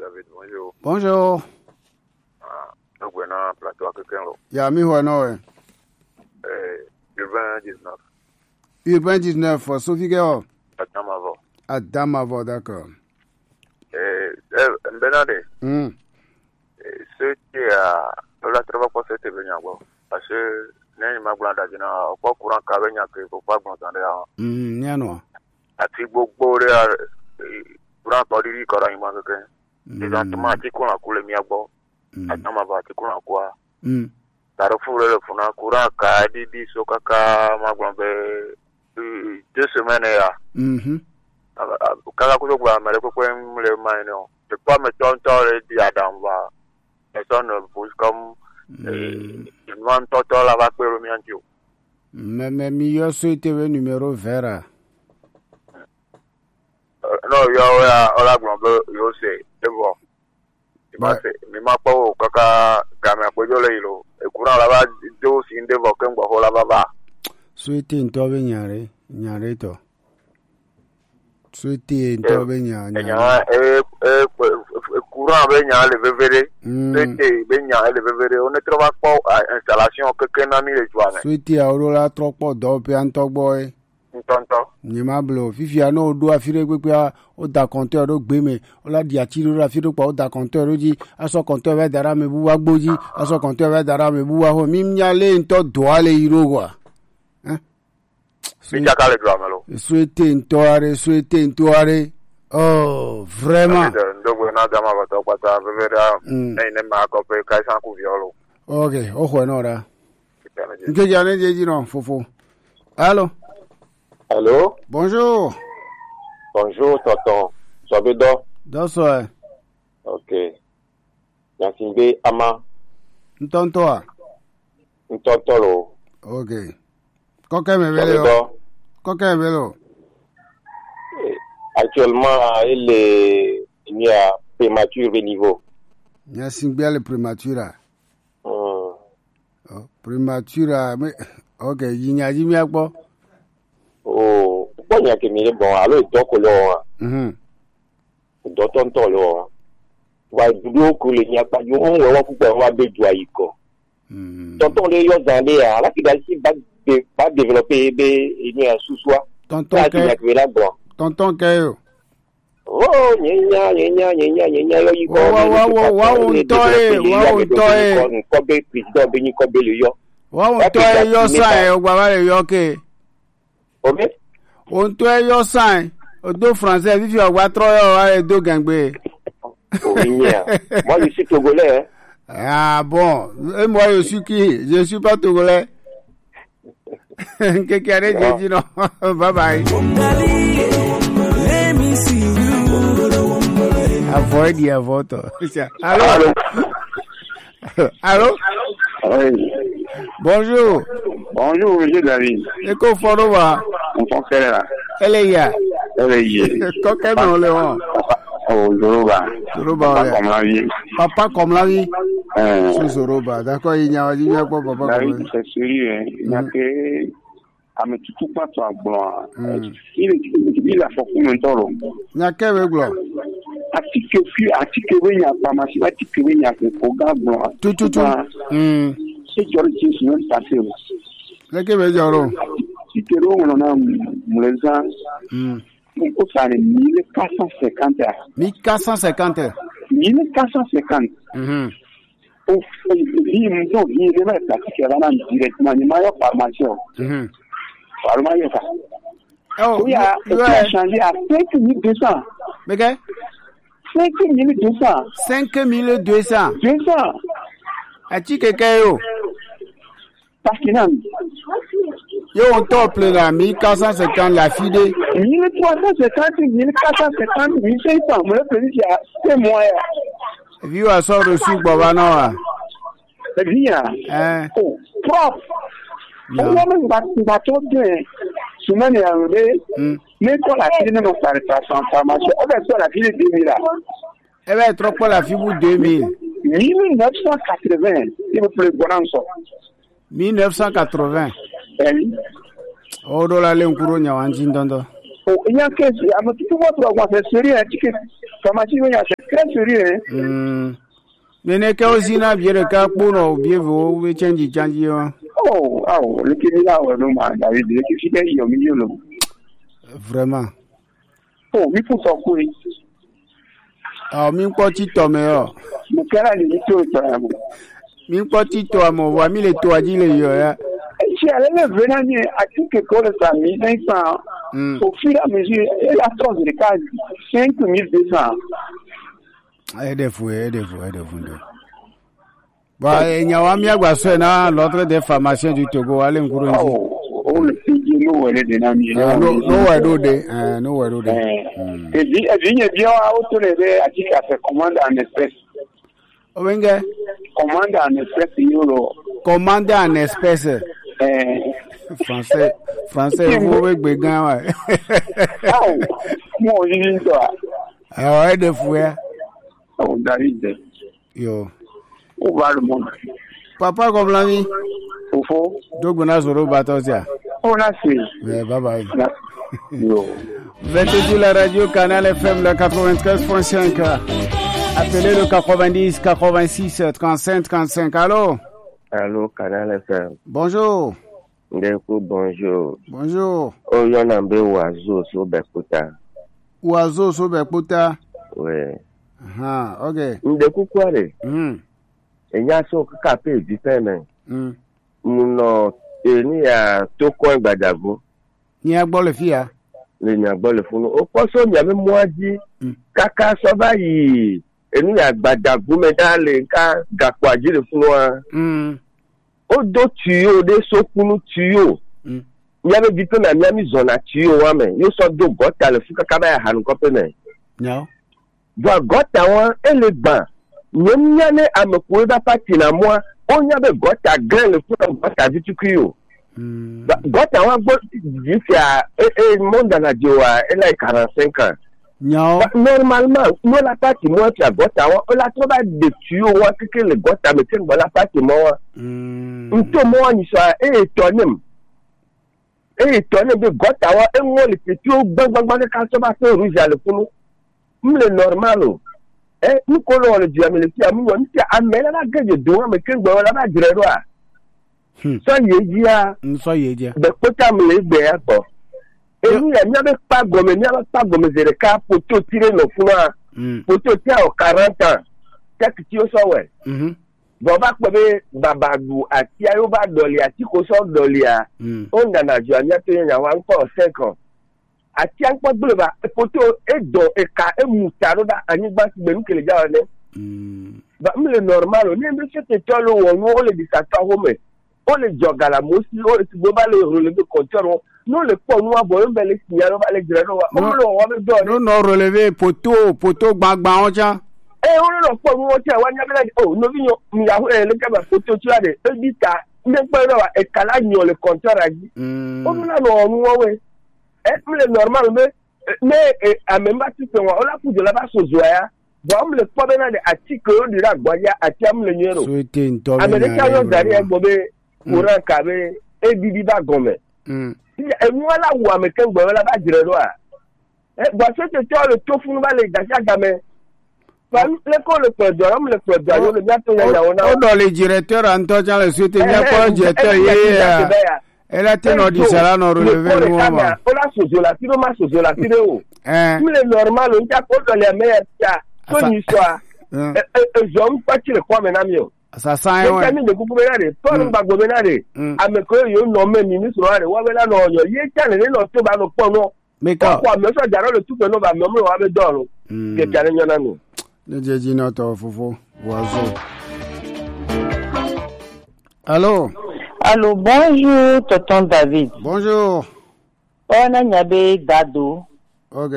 David, bonjour. Bonjour. Donc, on a un plateau à quelqu'un là. Yami Huano. Urbain 19. Urbain 19, Sophie Gao. Adamavo, d'accord. Benade. Ce qui a la travail pour cette événement, parce que n'est pas blanc d'agina, pas courant cavenia que faut pas entendre. Niano. A tribo bore courant todiri kora ima que. Exactement, tu connais coule miabo. Adamavo, tu connais quoi? Darfour le funa courant ka di sokaka magombe 2 semaines ya. Kala kuzo gwa mele ko le maino. Je pas me tonton di Adamva. Personne ne bouge comme man tonton la va per miantio. Mais mieux souhaiter le numéro vert. No, yo ya ola glombe yo se devo. Mi ma po kaka gamia pojo le ilo. E courant la va do sin devo ken gbo ho la va. Souhaiter nto be nyare to. Souhaiter nto be nyare. Courant be nyare le vevere. Souhaiter be nyare le vevere. On ne trouve pas installation que ken ami le joane. Souhaiter a rola trop po do pe anto boy. Tonton. Nyima blo fifi ano do afire pepe o da compteur do gbe me o la di atiro la afire pa o da compteur di aso compteur ve dara me buwa gboji aso compteur ve dara me buwa ho mi nyale nto do ale iro kwa mi jaka le dramelo souhaiter nto are oh vraiment ndogo na dama bato kwata vevera ne ma ko pe kai san ku violo okay o ho no ra nke jane jeji no fofo allô. Allô? Bonjour. Bonjour, tonton. Sobedo? Bonsoir. Ok. Yasimbe Ama. Ntontoa. Ntontolo. Ok. Coquin me vélo. Coquin vélo. Actuellement, il y a prématuré de niveau. Yasimbe le prématuré. Prématuré. Ok. Yinyaji mi akpo. Oh, pourquoi il y a que mille bon, alors il doit coller. Doit tonton là. Va du coup il n'y a pas de on va pouvoir bédoua iko. Tonton les yo zandé à la qui va développer il y a sous soi. Tonton Kayo. Oh, nyenya yo iko. Wow, toy. Kobe président Beni Kobe le yo. Wow, toy yo sa e gba ba yo ke. Okay. On toi yo sign do français vivi wa tro yo do gangbe. Moi je suis togolais. Ah bon, et moi je suis pas togolais. Que carré dit non. Bye bye. Avoid your vote. Allô. Allô. Bonjour. Bonjour, monsieur David. Eko Forowa. On fonctionne là. Eleya. Coquin non Léon. Oh, Zoroba. Papa comme la vie. Papa comme la vie. C'est Zoroba. D'accord, il y a pas papa. David, c'est sérieux. Il y a que à me tout pas toi blanc. Il a fait combien de temps? Il y a que blanc. Article oui, il y a pas marché. Article oui, il y a que programme blanc. Tout. C'est Georgie qui nous passe. Le que veut dire non? Si tu veux, on a Moulezan. On peut faire 1450. 1450. 1450. Au fait, il est là, directement, il m'a eu formation. Oui, il a changé à 5200. Mais qu'est-ce? 5200. 5200. 200. As-tu quelqu'un? Parce que non. Yo, on top là, 1450 la fille. 1350, 1450, 1500. Moi, je dis, c'est moi. Vieux à sort de sous Bobanoa. C'est bien. Oh, prof. On va même battre bien. Souvent, il y a un mais quand la fille ne nous parle pas sans formation, on va faire la fille de 2000 là. Elle va être trop la fille pour 2000. 1980, il vous plaît, bon en 1980. Oh, là, les courants, il y a un Oh, il y a un cas, il y a un petit peu de sérieux, il y a un très sérieux. Mais n'est qu'à aussi n'a bien le cas pour nous, bien vous, vous changez. Oh, le Kenya, non, David, le Kenya, il y a un million. Vraiment. Oh, il faut s'en courir. Ah, mi petit homme, mais quel est le taux de mi petit homme, on voit 1000 étoiles, dit le yo. J'ai allé venir à quelque chose à 1500. Au fur et à mesure, il a trop de cas, 5200. Aide fou. Bah, il y a un miagua sena, l'autre des pharmaciens du Togo, allez me courir. Oh, le pays, no, elle est dynamique. No, et bien, à autolever à dire à faire commande en espèce. Venga. Commande en espèce, euro. Commande en espèce. Français, vous avec Bégan, ouais. Moi, je dis toi. Ah ouais, de fou, hein. Oh, David. Yo. Où va le monde? Papa, comme l'a dit? Faux. Donc, on a sur le bateau, tiens. On a fait. Bye bye. Yo. Vous êtes sur la radio Canal FM, le 93.5. Appelez le 90 86 35 35. Allô? Allô, Canal FM. Bonjour. Bonjour. Bonjour. Oh, il y en a un oiseau sur Bekouta. Oiseau sur Bekouta? Oui. Ah, ok. Ndeku kware. Il y a son capé du paiement. Nous ni ya toko Gbadago. Ni agbo le fia. Ni agbo le funu. O poso mi ame moaji. Kaka so bayi. Eni ya Gbadago me dale ka gapo aji le funu a. O do tuyo de so kunu tuyo. Nyame bipe na nyami zona tuyo wa me. Yo so do gota le fuka kaba ya hanu kope me. No. Bo gota wa elegba. Nyame amekuwe da pati na moi. Onya be gota grand le fuka gota vitukuyo. Gota wa go difia monde na joa ela 45 ans. No. Normalement, nous la partie moi qui a gota wa la troba de tuyo wa que le gota me ten la partie moi. Nto moi ni so étonné de gota wa e mo le petit gbangba ka so ba se rouge à le funu. Le normal nous collons le diamant le fiamu on ti amela la gaje do ma ken gbo la ba dire do a. So yeji de kota me le gbe ya ko. Et nous, il n'y avait pas gomme, c'est le cas pour tout tirer nos fouets, pour tout tirer aux 40 ans. Qu'est-ce que tu as ouais? Bon, va que Babagou, à Tiayoba Doli, à Tikoso Doli, on a na Joania, il y a encore 5 ans. À Tianpo Bouleva, pour tout, et do, et ka, et Moutaroda, à Nibas, même que les gars, le normal, on est monsieur Tétolo, on le dit ça, on le jogue à la moussi, on le global, le compteur. Nous, le pont, nous avons les signaux, les grenouilles. Non, relevé, poteau, bagba, on tient. Eh, on le pont, nous tient, oh, nous venons, le cabas, poteau, tu as des édita, même pas et calagno, le compteur a dit. On l'a non, ouais. Eh, le normal, mais, à même pas, tu peux, on l'a foutu de la base aux joyas. Bon, le problème de article de la Guaya, à Tiam le Nero. Américain, derrière Bobé, courant cabé, et Bibiba Gomé. Et moi là où américain boire là bas dire là bah c'est le tofu va les gacha gamé l'école le président le bientôt on dans les directeurs Antoine le suite il n'y a pas directeur elle a tenu du salaire non relevé le moment on a socio la tiro le normal on a pas dans les meilleurs ça son histoire j'aime pas qu'il croit maintenant ça sent ouais de gouverner pas nous gouverner ameko yo nommé ministre wa bela no yo ye tane le to ba no po no mais quoi me so jaro le tout no ba me mo wa be doro ke tane nyana no ne jeji no to fofo oiseau. Allô, bonjour tonton David. Bonjour. On a nyabe gado. OK.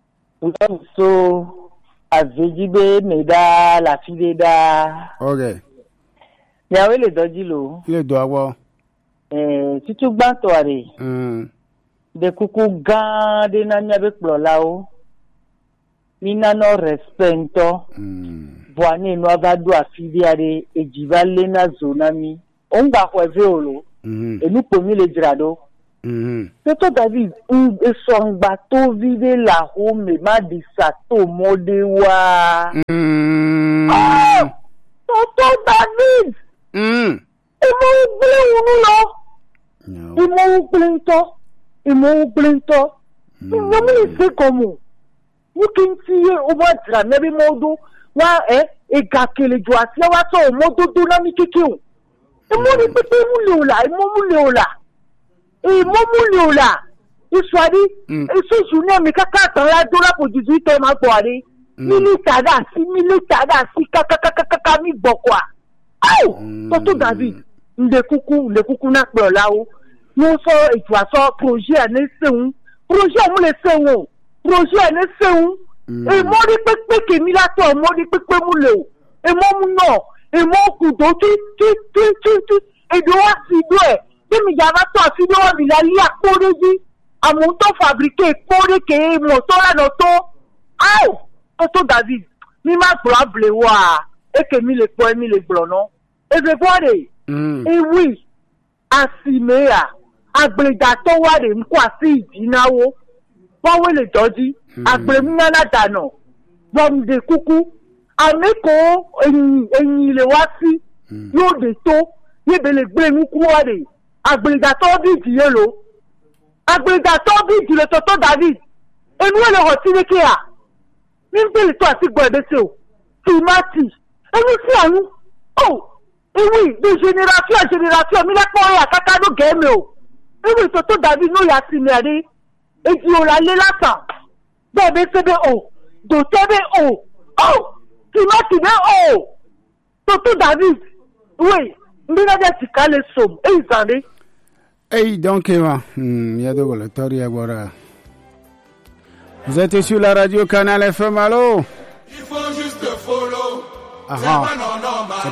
So Avejibe meda la fille da. OK. Yawe le dojilo. Le doawo. Tutu gbantoare. De kuku gan de nanya be plolao. Mina no respento. Boane no agadu afidiare ejivale na zonami. Onga kwa veolo. E nu pomi le grado. Tonton David, esongba to vide la home ma di sato modewa. Tonton David. Imo uble unu lo. Imo uble nto. Imo se komu. Mukinti o ma dra mebi modo wa egakele jo ati wa so modo do na mi kekeun. Imo ni pepe mu le ola. Momuleola, Iswadi, ce journée, mais kaka la dola pour 18 ans, ma boire. Militada, si kaka mi bokwa. Oh, Tonton David, le coucou n'a pas là-haut. Nous sommes, et tu vois, projet à Nesséon. Projet à Nesséon. Projet à Nesséon. Et moi, les pépés qui mis là, toi, moi, les pépés mouleux. Et moi, non. Et moi, couteau, tu. Et doit, si doit. Mi java to afido bilali akoreji amonto fabriquer kore ke moto la noto au Tonton David mi ma problème wa e ke mi le blono e be bore e oui asimea agbeda to wa de nko asi idinawo won we le doji agbemi na dano bom de kuku ameko eyin le wa si yo de to ye be le gbe nku wa de agbegato bidi yelo agbegato bidi le Tonton David enu ele hotile ke a nimbe to ati gbo ebese o timati enu si anu oh oui de génération en génération mi la po ya kaka no game o enu Tonton David no ya si mi ade eji o la le latan bebe sebe o do tebe o oh timati be o Tonton David oui mbina de tikale som e izande. Hey, donc, vous êtes sur la radio Canal FM, allô? Il faut juste follow. Ah,